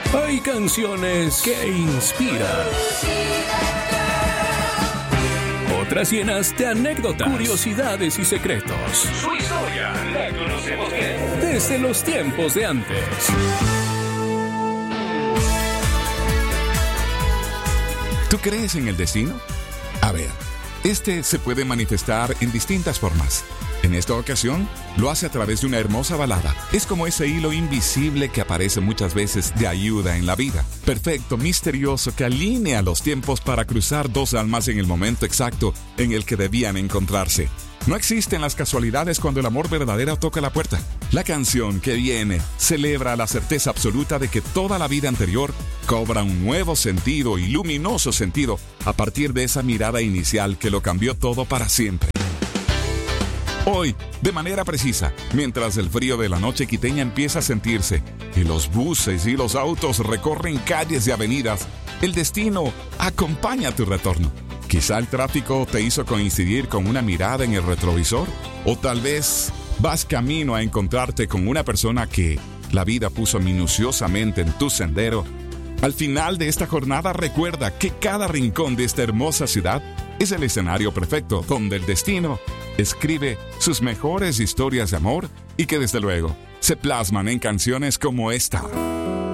Hay canciones que inspiran. Otras llenas de anécdotas, curiosidades y secretos. Su historia la conocemos bien desde los tiempos de antes. ¿Tú crees en el destino? A ver, este se puede manifestar en distintas formas. En esta ocasión, lo hace a través de una hermosa balada. Es como ese hilo invisible que aparece muchas veces de ayuda en la vida. Perfecto, misterioso, que alinea los tiempos para cruzar dos almas en el momento exacto en el que debían encontrarse. No existen las casualidades cuando el amor verdadero toca la puerta. La canción que viene celebra la certeza absoluta de que toda la vida anterior cobra un nuevo sentido y luminoso sentido a partir de esa mirada inicial que lo cambió todo para siempre. Hoy, de manera precisa, mientras el frío de la noche quiteña empieza a sentirse y los buses y los autos recorren calles y avenidas, el destino acompaña tu retorno. Quizá el tráfico te hizo coincidir con una mirada en el retrovisor, o tal vez vas camino a encontrarte con una persona que la vida puso minuciosamente en tu sendero. Al final de esta jornada, recuerda que cada rincón de esta hermosa ciudad es el escenario perfecto donde el destino escribe sus mejores historias de amor y que desde luego se plasman en canciones como esta.